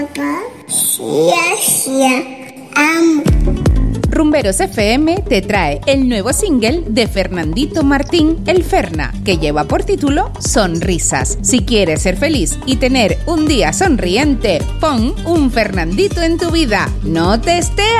Papá, sí, amo. Rumberos FM te trae el nuevo single de Fernandito Martín, El Ferna, que lleva por título Sonrisas. Si quieres ser feliz y tener un día sonriente, pon un Fernandito en tu vida. ¡No te estés!